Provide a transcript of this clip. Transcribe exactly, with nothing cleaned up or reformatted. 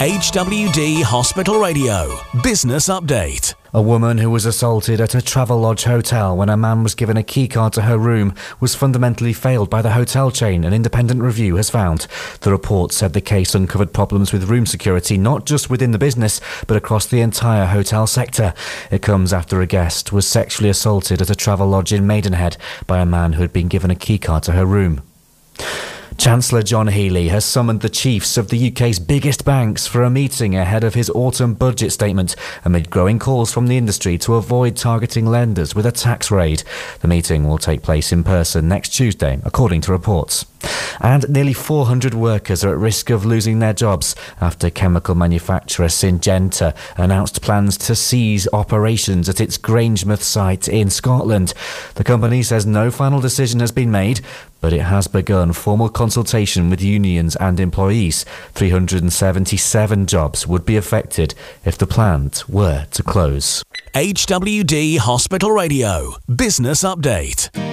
H W D Hospital Radio Business Update. A woman who was assaulted at a Travelodge hotel when a man was given a keycard to her room was fundamentally failed by the hotel chain, an independent review has found. The report said the case uncovered problems with room security, not just within the business, but across the entire hotel sector. It comes after a guest was sexually assaulted at a Travelodge in Maidenhead by a man who had been given a keycard to her room. Chancellor John Healey has summoned the chiefs of the U K's biggest banks for a meeting ahead of his autumn budget statement, amid growing calls from the industry to avoid targeting lenders with a tax raid. The meeting will take place in person next Tuesday, according to reports. And nearly four hundred workers are at risk of losing their jobs after chemical manufacturer Syngenta announced plans to cease operations at its Grangemouth site in Scotland. The company says no final decision has been made, but it has begun formal consultation with unions and employees. three hundred seventy-seven jobs would be affected if the plant were to close. H W D Hospital Radio Business Update.